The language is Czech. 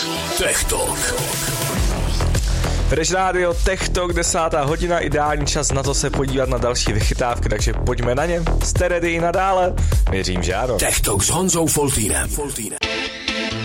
Tech Talk. Fresh Radio Tech Talk, 10. hodina, ideální čas na to se podívat na další vychytávky, takže pojďme na ně. Jste ready i nadále? Věřím, že ano. Tech Talk s Honzou Foltýnem.